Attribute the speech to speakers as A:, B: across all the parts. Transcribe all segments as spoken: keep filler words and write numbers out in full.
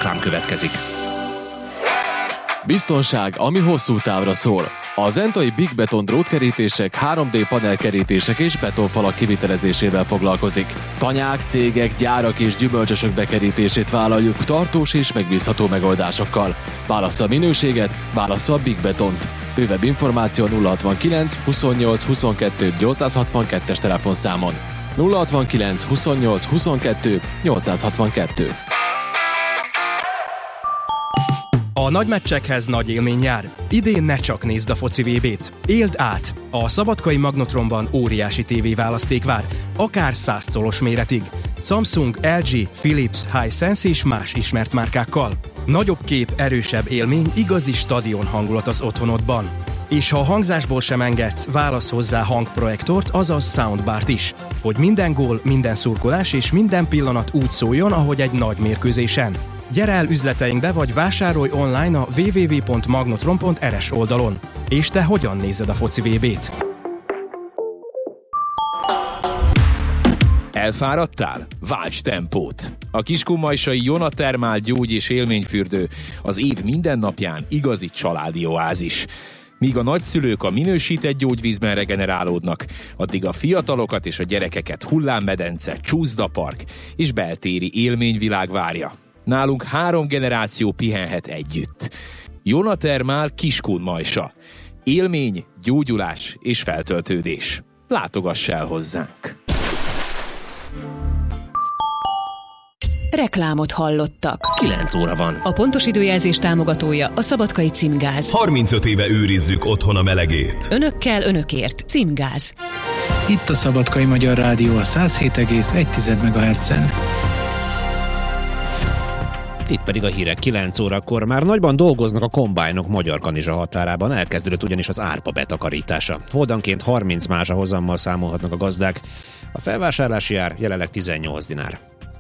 A: reklám következik.
B: Biztonság, ami hosszú távra szól. A Zentai Big Beton drótkerítések, három dé panelkerítések és betonfalak kivitelezésével foglalkozik. Tanyák, cégek, gyárak és gyümölcsösök bekerítését vállaljuk tartós és megbízható megoldásokkal. Válassza a minőséget, válassza a Big Betont. Bővebb információ nulla hatvankilenc huszonnyolc huszonkettő nyolcszázhatvankettes telefonszámon. nulla hatvankilenc huszonnyolc huszonkettő nyolcszázhatvankettő.
C: A nagy meccsekhez nagy élmény jár. Idén ne csak nézd a foci vé bét. Éld át! A Szabadkai Magnotronban óriási tévéválaszték vár, akár száz colos méretig. Samsung, el gé, Philips, Hisense és más ismert márkákkal. Nagyobb kép, erősebb élmény, igazi stadion hangulat az otthonodban. És ha a hangzásból sem engedsz, válasz hozzá hangprojektort, azaz soundbart is, hogy minden gól, minden szurkolás és minden pillanat úgy szóljon, ahogy egy nagy mérkőzésen. Gyere el üzleteinkbe, vagy vásárolj online a double-u double-u double-u pont magnotron pont er es oldalon. És te hogyan nézed a foci vé bét?
D: Elfáradtál? Válts tempót! A kiskunmajsai Jona Termál gyógy- és élményfürdő az év minden napján igazi családi oázis. Míg a nagyszülők a minősített gyógyvízben regenerálódnak, addig a fiatalokat és a gyerekeket hullámmedence, csúszdapark és beltéri élményvilág várja. Nálunk három generáció pihenhet együtt. Jona Termál Kiskunmajsa. Élmény, gyógyulás és feltöltődés. Látogass el hozzánk!
E: Reklámot hallottak.
A: kilenc óra van.
E: A pontos időjelzés támogatója a Szabadkai Címgáz.
F: harmincöt éve őrizzük otthon a melegét.
E: Önökkel, önökért. Címgáz.
G: Itt a Szabadkai Magyar Rádió a száz hét egész egy megahertzen.
A: Itt pedig a hírek kilenc órakor már nagyban dolgoznak a kombájnok Magyar-Kanizsa határában, elkezdődött ugyanis az árpa betakarítása. Holdanként harminc mázsa hozammal számolhatnak a gazdák. A felvásárlási ár jelenleg tizennyolc dinár.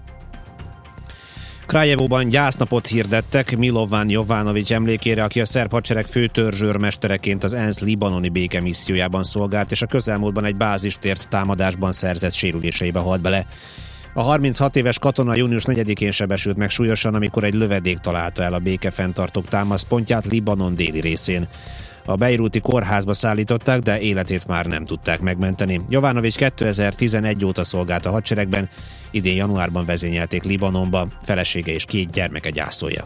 A: Krajevóban gyásznapot hirdettek Milovan Jovanović emlékére, aki a szerb hadsereg főtörzsőrmestereként az ENSZ libanoni békemissziójában szolgált, és a közelmúltban egy bázistért támadásban szerzett sérüléseibe halt bele. A harminchat éves katona június negyedikén sebesült meg súlyosan, amikor egy lövedék találta el a békefenntartók támaszpontját Libanon déli részén. A beiruti kórházba szállították, de életét már nem tudták megmenteni. Jovanović kétezer-tizenegy óta szolgált a hadseregben, idén januárban vezényelték Libanonba, felesége és két gyermeke gyászolja.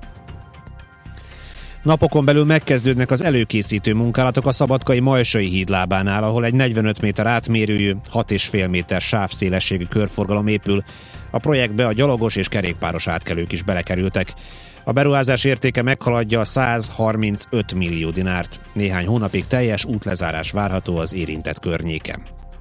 A: Napokon belül megkezdődnek az előkészítő munkálatok a Szabadkai Majsai híd lábánál, ahol egy negyvenöt méter átmérőjű, hat egész öt méter sávszélességű körforgalom épül. A projektbe a gyalogos és kerékpáros átkelők is belekerültek. A beruházás értéke meghaladja a százharmincöt millió dinárt. Néhány hónapig teljes útlezárás várható az érintett környéken.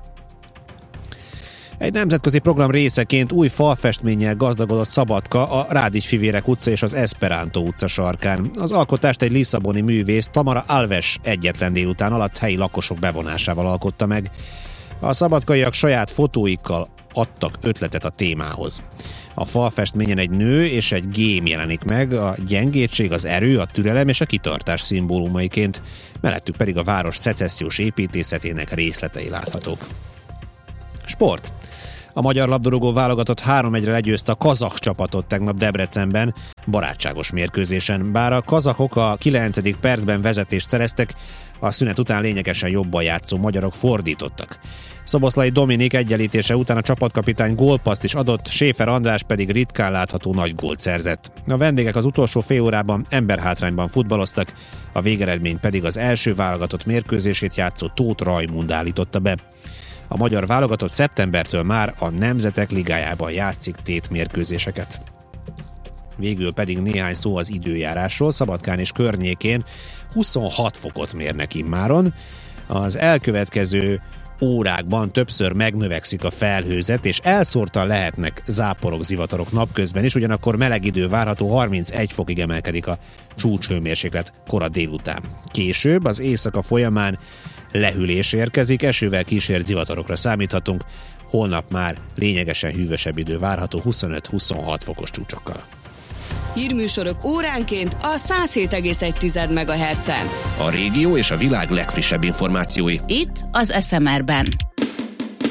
A: Egy nemzetközi program részeként új falfestménnyel gazdagodott Szabadka a Rádics-Fivérek utca és az Esperanto utca sarkán. Az alkotást egy lisszaboni művész, Tamara Alves egyetlen délután alatt helyi lakosok bevonásával alkotta meg. A szabadkaiak saját fotóikkal adtak ötletet a témához. A falfestményen egy nő és egy gém jelenik meg, a gyengétség, az erő, a türelem és a kitartás szimbólumaiként, mellettük pedig a város szecessziós építészetének részletei láthatók. Sport. A magyar labdarúgó válogatott három egyre legyőzte a kazakh csapatot tegnap Debrecenben, barátságos mérkőzésen. Bár a kazahok a kilencedik percben vezetést szereztek, a szünet után lényegesen jobban játszó magyarok fordítottak. Szoboszlai Dominik egyenlítése után a csapatkapitány gólpasszt is adott, Schäfer András pedig ritkán látható nagy gólt szerzett. A vendégek az utolsó fél órában emberhátrányban futballoztak, a végeredmény pedig az első válogatott mérkőzését játszó Tóth Rajmund állította be. A magyar válogatott szeptembertől már a Nemzetek Ligájában játszik tétmérkőzéseket. Végül pedig néhány szó az időjárásról. Szabadkán és környékén huszonhat fokot mérnek immáron. Az elkövetkező órákban többször megnövekszik a felhőzet, és elszórtan lehetnek záporok, zivatarok napközben is, ugyanakkor meleg idő várható, harmincegy fokig emelkedik a csúcshőmérséklet kora délután. Később az éjszaka folyamán lehűlés érkezik, esővel kísért zivatarokra számíthatunk, holnap már lényegesen hűvösebb idő várható, huszonöt-huszonhat fokos csúcsokkal.
H: Hírműsorok óránként a száz hét egész egy megahertzen.
A: A régió és a világ legfrissebb információi.
I: Itt az es em er-ben.